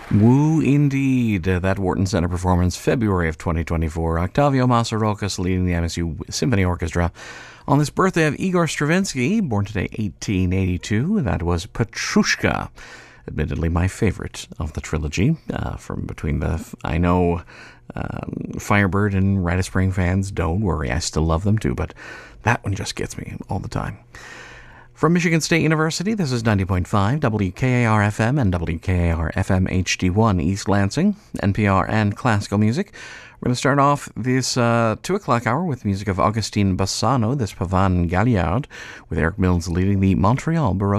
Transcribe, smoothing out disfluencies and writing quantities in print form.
Woo indeed. That Wharton Center performance, February of 2024. Octavio Masarokas leading the MSU Symphony Orchestra on this birthday of Igor Stravinsky, born today 1882. That was Petrushka, admittedly my favorite of the trilogy. From between the, I know Firebird and Rite of Spring fans, don't worry, I still love them too, but that one just gets me all the time. From Michigan State University, this is 90.5 WKAR-FM and WKAR-FM HD1 East Lansing, NPR and classical music. We're going to start off this 2 o'clock hour with music of Augustin Bassano, this Pavan Galliard, with Eric Mills leading the Montreal Baroque